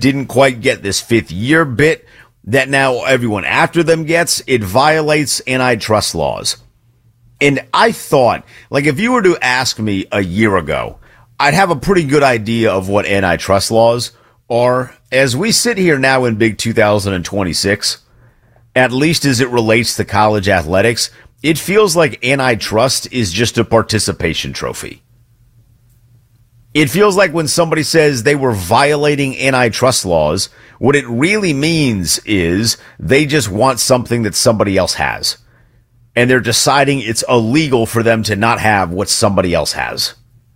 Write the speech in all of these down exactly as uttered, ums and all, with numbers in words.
didn't quite get this fifth year bit that now everyone after them gets. It violates antitrust laws. And I thought, like, if you were to ask me a year ago, I'd have a pretty good idea of what antitrust laws are. As we sit here now in big two thousand twenty-six, at least as it relates to college athletics, it feels like antitrust is just a participation trophy. It feels like when somebody says they were violating antitrust laws, what it really means is they just want something that somebody else has. And they're deciding it's illegal for them to not have what somebody else has.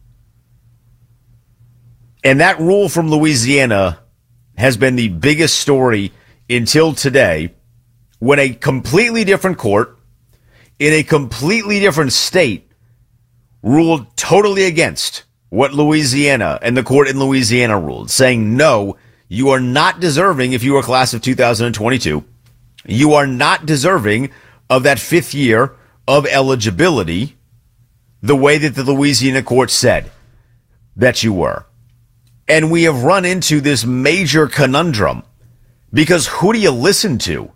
And that rule from Louisiana has been the biggest story until today, when a completely different court in a completely different state ruled totally against what Louisiana and the court in Louisiana ruled, saying, no, you are not deserving, if you were class of two thousand twenty-two, you are not deserving of that fifth year of eligibility the way that the Louisiana court said that you were. And we have run into this major conundrum because who do you listen to?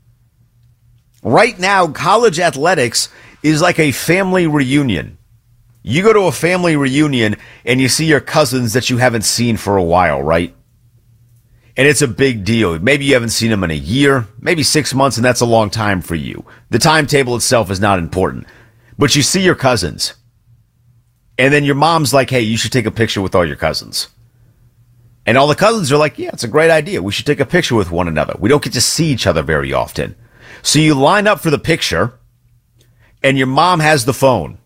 Right now, college athletics is like a family reunion. You go to a family reunion and you see your cousins that you haven't seen for a while, right? And it's a big deal. Maybe you haven't seen them in a year, maybe six months, and that's a long time for you. The timetable itself is not important. But you see your cousins. And then your mom's like, hey, you should take a picture with all your cousins. And all the cousins are like, yeah, it's a great idea. We should take a picture with one another. We don't get to see each other very often. So you line up for the picture, and your mom has the phone.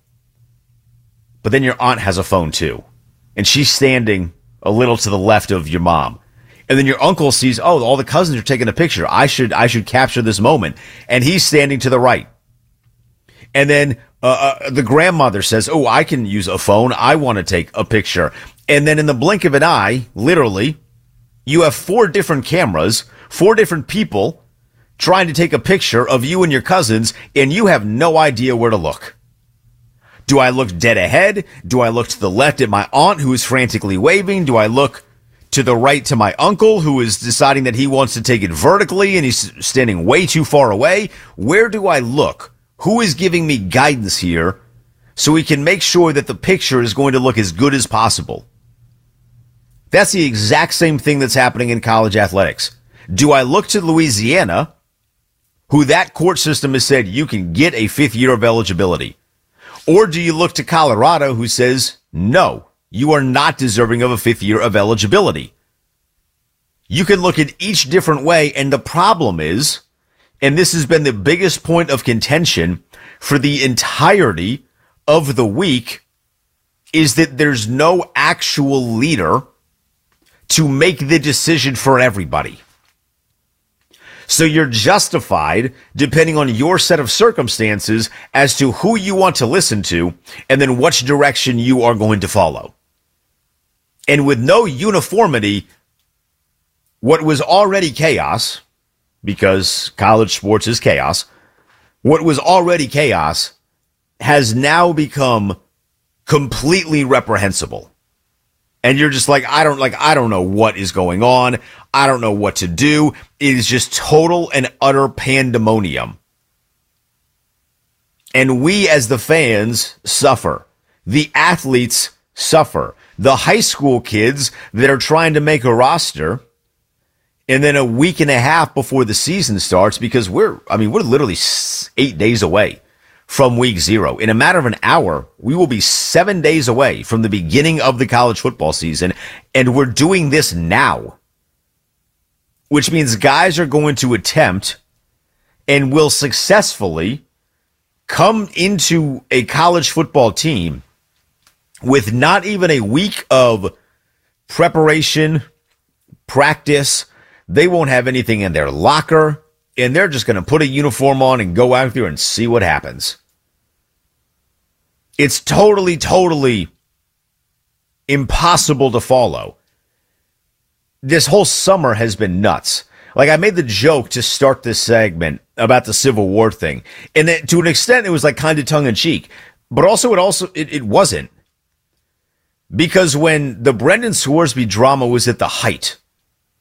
But then your aunt has a phone too. And she's standing a little to the left of your mom. And then your uncle sees, oh, all the cousins are taking a picture. I should I should capture this moment. And he's standing to the right. And then uh, uh, the grandmother says, oh, I can use a phone. I want to take a picture. And then in the blink of an eye, literally, you have four different cameras, four different people trying to take a picture of you and your cousins, and you have no idea where to look. Do I look dead ahead? Do I look to the left at my aunt who is frantically waving? Do I look to the right to my uncle who is deciding that he wants to take it vertically and he's standing way too far away? Where do I look? Who is giving me guidance here so we can make sure that the picture is going to look as good as possible? That's the exact same thing that's happening in college athletics. Do I look to Louisiana, who that court system has said you can get a fifth year of eligibility? Or do you look to Colorado, who says, no, you are not deserving of a fifth year of eligibility? You can look at each different way, and the problem is, and this has been the biggest point of contention for the entirety of the week, is that there's no actual leader to make the decision for everybody. So you're justified, depending on your set of circumstances, as to who you want to listen to and then which direction you are going to follow. And with no uniformity, what was already chaos, because college sports is chaos, what was already chaos has now become completely reprehensible. And you're just like, I don't like, I don't know what is going on. I don't know what to do. It is just total and utter pandemonium. And we as the fans suffer. The athletes suffer. The high school kids that are trying to make a roster, and then a week and a half before the season starts, because we're, I mean, we're literally eight days away from week zero. In a matter of an hour, we will be seven days away from the beginning of the college football season, and we're doing this now, which means guys are going to attempt and will successfully come into a college football team with not even a week of preparation, practice. They won't have anything in their locker, and they're just going to put a uniform on and go out there and see what happens. It's totally, totally impossible to follow. This whole summer has been nuts. Like, I made the joke to start this segment about the Civil War thing, and it, to an extent, it was like kind of tongue-in-cheek, but also it also it, it wasn't. Because when the Brendan Scoresby drama was at the height,